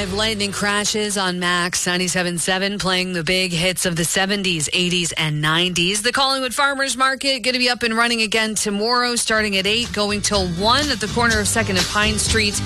5 lightning crashes on Max 97.7, playing the big hits of the 70s, 80s, and 90s. The Collingwood Farmers Market going to be up and running again tomorrow, starting at 8, going till 1 at the corner of 2nd and Pine Street.